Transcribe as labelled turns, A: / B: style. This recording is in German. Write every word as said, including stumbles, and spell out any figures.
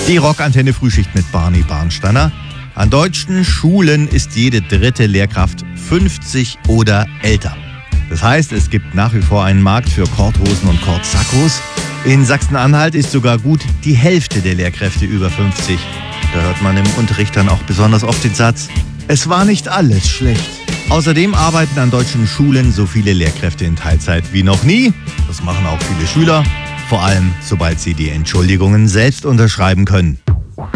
A: Die Rockantenne Frühschicht mit Barney Barnsteiner. An deutschen Schulen ist jede dritte Lehrkraft fünfzig oder älter. Das heißt, es gibt nach wie vor einen Markt für Korthosen und Kortsackos. In Sachsen-Anhalt ist sogar gut die Hälfte der Lehrkräfte über fünfzig. Da hört man im Unterricht dann auch besonders oft den Satz: Es war nicht alles schlecht. Außerdem arbeiten an deutschen Schulen so viele Lehrkräfte in Teilzeit wie noch nie. Das machen auch viele Schüler. Vor allem, sobald sie die Entschuldigungen selbst unterschreiben können.